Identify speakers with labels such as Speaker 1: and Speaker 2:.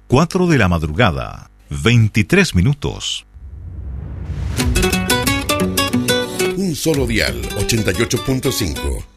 Speaker 1: 4 de la madrugada, 23 minutos.
Speaker 2: Un solo dial, 88.5.